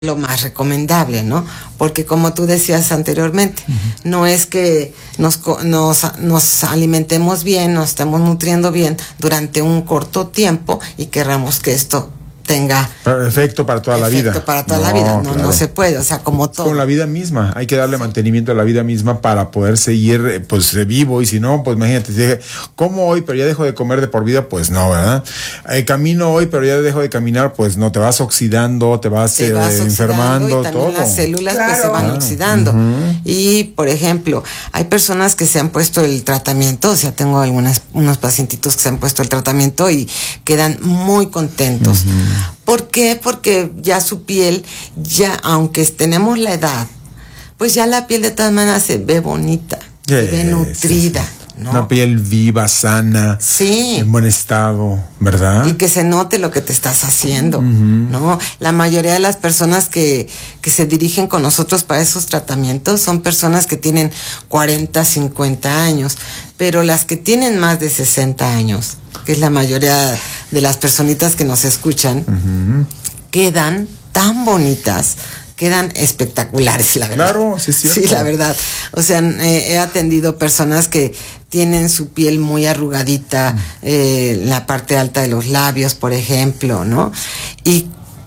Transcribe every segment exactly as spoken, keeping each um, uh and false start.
lo más recomendable, ¿no? Porque como tú decías anteriormente, uh-huh. no es que nos, nos, nos alimentemos bien, nos estemos nutriendo bien durante un corto tiempo y querramos que esto tenga efecto para toda la vida. Efecto para toda no, la vida, no, claro. no se puede, o sea, como todo. Con la vida misma, hay que darle sí. mantenimiento a la vida misma para poder seguir, pues, vivo, y si no, pues imagínate, si como hoy, pero ya dejo de comer de por vida, pues no, ¿verdad? Eh, camino hoy, pero ya dejo de caminar, pues no, te vas oxidando, te vas, te vas eh, enfermando, y también todo. Las células claro. pues se van claro. oxidando. Uh-huh. Y, por ejemplo, hay personas que se han puesto el tratamiento, o sea, tengo algunas, unos pacientitos que se han puesto el tratamiento y quedan muy contentos. Uh-huh. ¿Por qué? Porque ya su piel, ya aunque tenemos la edad, pues ya la piel de todas maneras se ve bonita, sí, se ve nutrida, ¿no? Una piel viva, sana, sí, en buen estado, ¿verdad? Y que se note lo que te estás haciendo, uh-huh. ¿no? La mayoría de las personas que, que se dirigen con nosotros para esos tratamientos son personas que tienen cuarenta, cincuenta años, pero las que tienen más de sesenta años, que es la mayoría de las personitas que nos escuchan, uh-huh. quedan tan bonitas, quedan espectaculares, la verdad. Claro, sí, sí. Sí, la verdad. O sea, eh, he atendido personas que tienen su piel muy arrugadita, uh-huh. eh, la parte alta de los labios, por ejemplo, ¿no? Y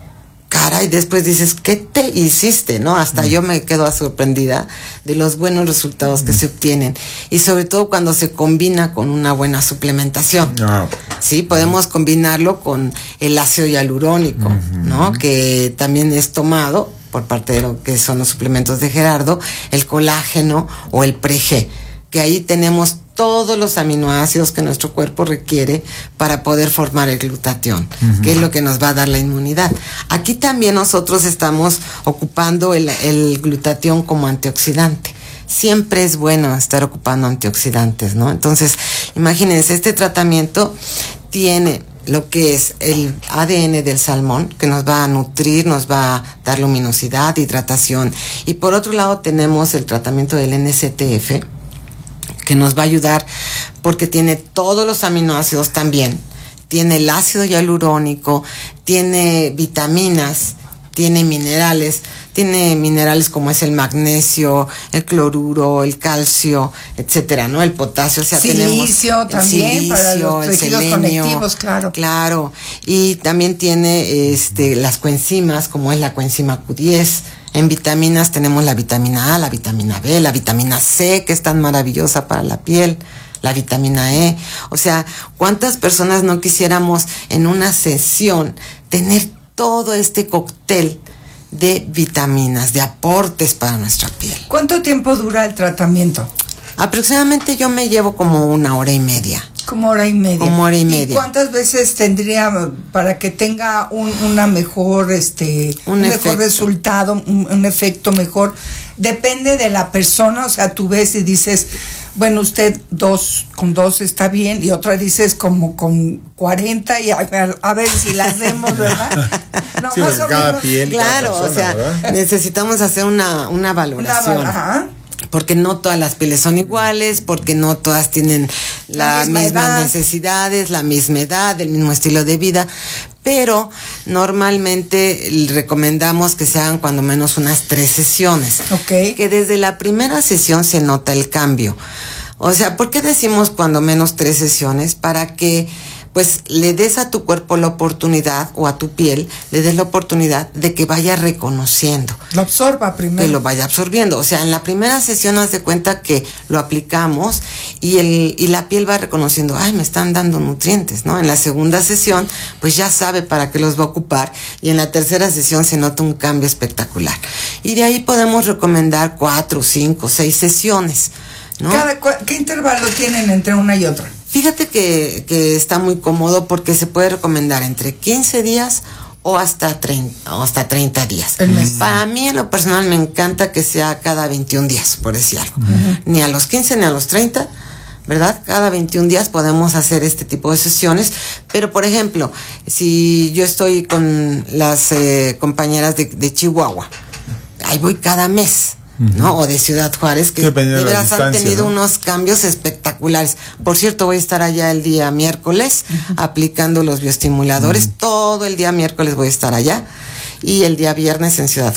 caray, después dices, ¿qué te hiciste? ¿No? Hasta mm. yo me quedo sorprendida de los buenos resultados mm. que se obtienen. Y sobre todo cuando se combina con una buena suplementación. Oh. Sí, podemos combinarlo con el ácido hialurónico, mm-hmm. ¿no? Que también es tomado por parte de lo que son los suplementos de Gerardo, el colágeno o el pre-G, que ahí tenemos todos los aminoácidos que nuestro cuerpo requiere para poder formar el glutatión, uh-huh. que es lo que nos va a dar la inmunidad. Aquí también nosotros estamos ocupando el, el glutatión como antioxidante. Siempre es bueno estar ocupando antioxidantes, ¿no? Entonces, imagínense, este tratamiento tiene lo que es el A D N del salmón, que nos va a nutrir, nos va a dar luminosidad, hidratación. Y por otro lado tenemos el tratamiento del N C T F, que nos va a ayudar porque tiene todos los aminoácidos también, tiene el ácido hialurónico, tiene vitaminas, tiene minerales, tiene minerales como es el magnesio, el cloruro, el calcio, etcétera, ¿no? El potasio, o sea, silicio tenemos también el silicio, para los el tejidos selenio, conectivos, claro. Claro, y también tiene este las coenzimas, como es la coenzima Q diez. En vitaminas tenemos la vitamina A, la vitamina B, la vitamina C, que es tan maravillosa para la piel, la vitamina E. O sea, ¿cuántas personas no quisiéramos en una sesión tener todo este cóctel de vitaminas, de aportes para nuestra piel? ¿Cuánto tiempo dura el tratamiento? Aproximadamente yo me llevo como una hora y media. Como hora y media. Como hora y media. ¿Y cuántas veces tendría para que tenga un una mejor, este, un, un mejor resultado, un, un efecto mejor? Depende de la persona, o sea, tú ves y dices, bueno, usted dos, con dos está bien, y otra dices como con cuarenta, y a, a ver si la hacemos, ¿verdad? No, sí, más o cada menos. piel, claro, cada persona, o sea, ¿verdad? necesitamos hacer una, una valoración. Una, ajá. Porque no todas las pieles son iguales, porque no todas tienen las la mismas edad. necesidades, la misma edad, el mismo estilo de vida, pero normalmente recomendamos que se hagan cuando menos unas tres sesiones. Okay. Que desde la primera sesión se nota el cambio. O sea, ¿por qué decimos cuando menos tres sesiones? Para que pues le des a tu cuerpo la oportunidad, o a tu piel, le des la oportunidad de que vaya reconociendo. Lo absorba primero. Que lo vaya absorbiendo. O sea, en la primera sesión haz de cuenta que lo aplicamos y el y la piel va reconociendo, ay, me están dando nutrientes, ¿no? En la segunda sesión, pues ya sabe para qué los va a ocupar, y en la tercera sesión se nota un cambio espectacular. Y de ahí podemos recomendar cuatro, cinco, seis sesiones, ¿no? Cada, ¿Qué intervalo tienen entre una y otra? Fíjate que, que está muy cómodo porque se puede recomendar entre quince días o hasta treinta, o hasta treinta días. El mes. Para mí, en lo personal, me encanta que sea cada veintiún días, por decir algo. Uh-huh. Ni a los quince ni a los treinta, ¿verdad? Cada veintiún días podemos hacer este tipo de sesiones. Pero, por ejemplo, si yo estoy con las eh, compañeras de, de Chihuahua, ahí voy cada mes. ¿No? O de Ciudad Juárez, que de veras han tenido, ¿no?, unos cambios espectaculares. Por cierto, voy a estar allá el día miércoles uh-huh. aplicando los bioestimuladores. Uh-huh. Todo el día miércoles voy a estar allá. y el día viernes en Ciudad